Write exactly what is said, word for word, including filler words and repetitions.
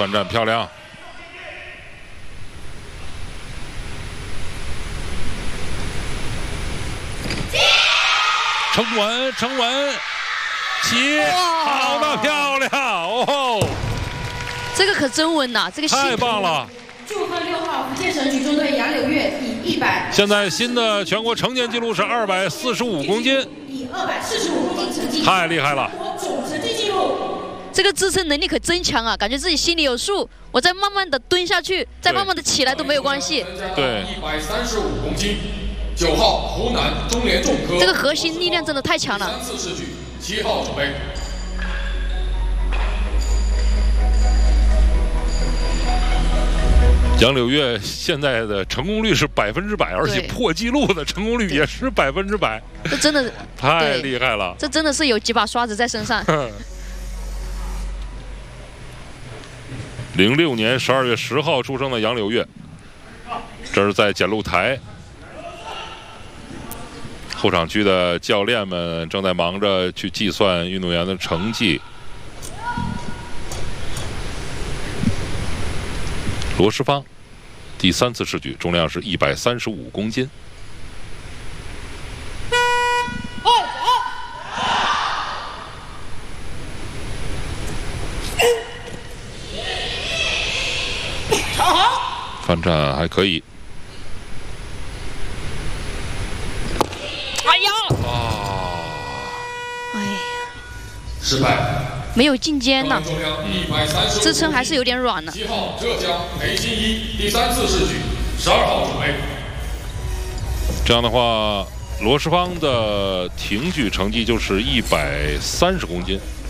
翻站漂亮。撑稳，撑稳，起，好的，漂亮哦！ 这个可真稳呐、啊，这个太棒了！ 祝贺六号福建省举重队杨柳月以一百， 现在新的全国成年纪录是二百四十五公斤， 以二百四十五公斤成绩， 太厉害了！ 总成绩纪录。 这个支撑能力可真强啊，感觉自己心里有数，我再慢慢的蹲下去，再慢慢的起来都没有关系。 对， 一百三十五公斤。九号湖南中联重科， 这个核心力量真的太强了。 三次试举，七号准备。 杨柳月现在的成功率是百分之百，而且破纪录的成功率也是百分之百。 这真的太厉害了！ 这真的是有几把刷子在身上。 零六年十二月十号出生的杨柳月，这是在检录台。后场区的教练们正在忙着去计算运动员的成绩。罗时芳第三次试举，重量是一百三十五公斤。翻站还可以。 哎呀！ 啊！ 哎呀， 失败， 没有进肩呐，支撑还是有点软呢。 七号浙江裴新一第三次试举，十二号准备。 这样的话，罗时芳的挺举成绩就是一百三十公斤。